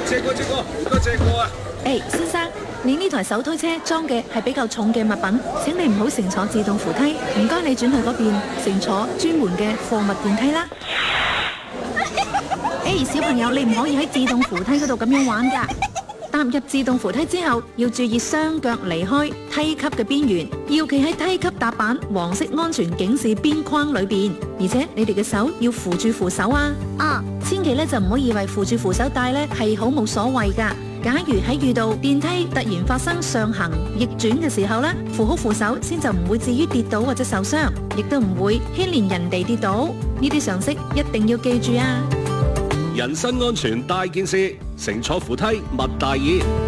借過，好多借過啊！ 先生，你呢台手推車裝嘅係比較重嘅物品，請你唔好乘坐自動扶梯，唔該你轉去嗰邊乘坐專門嘅貨物電梯啦。小朋友，你唔可以喺自動扶梯嗰度咁樣玩㗎。踏入自動扶梯之後，要注意雙腳離開梯級嘅邊緣，要企喺梯級踏板黃色安全警示邊框裏邊，而且你哋嘅手要扶住扶手啊！千祈咧就唔好以為扶住扶手帶咧係好冇所謂㗎。假如喺遇到電梯突然發生上行逆轉嘅時候咧，扶好扶手先就唔會至於跌倒或者受傷，亦都唔會牽連人哋跌倒。呢啲常識一定要記住啊！ 人身安全大件事，乘坐扶梯勿大意。